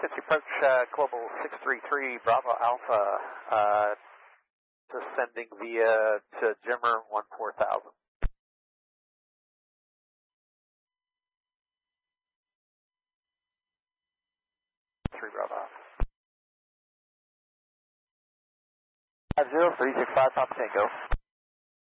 frequency approach, Global 633, Bravo Alpha, descending via to Jimmer 14000. 3 Bravo Alpha. 50, 365, Papa Tango.